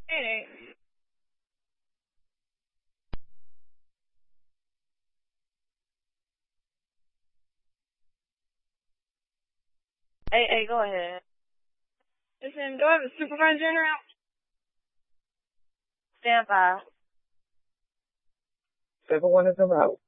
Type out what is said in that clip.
Hey, go ahead. Listen, do I have a supervisor in her house? Stand by. 7-1 is a route.